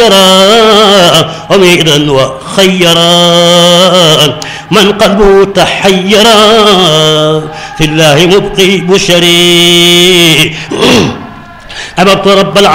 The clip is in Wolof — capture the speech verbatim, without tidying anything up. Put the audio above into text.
أميرا وخيرا من قلبه تحيرا في الله مبقي بشري أبرت رب العالمين